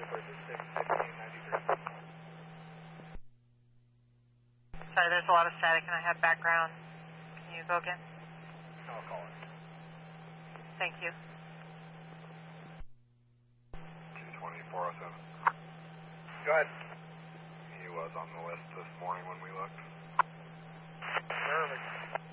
Sorry, there's a lot of static and I have background. Can you go again? I'll call it. Thank you. 22407. Go ahead. He was on the list this morning when we looked. Perfect.